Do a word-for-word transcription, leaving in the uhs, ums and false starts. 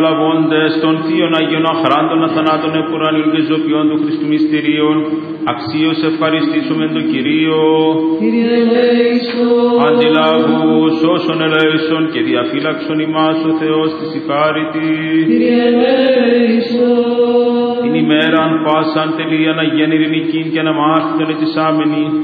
Λαβώντες των θείων Αγίων Αχράντων Αθανάτων Επουρανίων και Ζωπιών του Χριστού Μυστηρίων, αξίως ευχαριστήσουμε τον Κυρίο. Κύριε ελέησον. Αντιλαβούς όσων ελέησον και διαφύλαξον ημάς ο Θεός της ηχάρητη. Κύριε ελέησον. Την ημέραν πάσαν τελείαν Αγίαν ειρηνικήν και αναμάρτητον ετισάμενη.